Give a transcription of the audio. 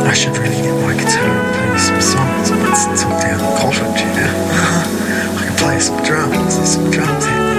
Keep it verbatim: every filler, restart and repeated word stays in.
I should really get my guitar and play some songs, but it's all down Cottage, you know. I can play some drums, there's some drums here.